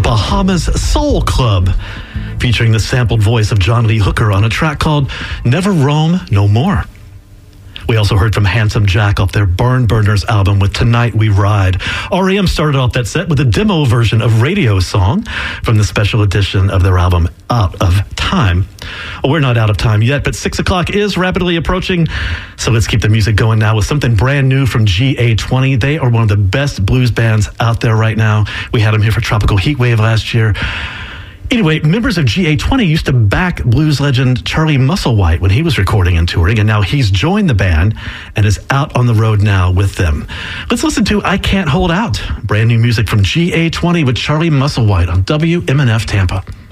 Bahamas Soul Club, featuring the sampled voice of John Lee Hooker on a track called Never Roam No More. We also heard from Handsome Jack off their Barn Burners album with Tonight We Ride. REM started off that set with a demo version of Radio Song from the special edition of their album Out of Time. Well, we're not out of time yet, but 6 o'clock is rapidly approaching. So let's keep the music going now with something brand new from GA20. They are one of the best blues bands out there right now. We had them here for Tropical Heatwave last year. Anyway, members of GA20 used to back blues legend Charlie Musselwhite when he was recording and touring, and now he's joined the band and is out on the road now with them. Let's listen to I Can't Hold Out, brand new music from GA20 with Charlie Musselwhite on WMNF Tampa.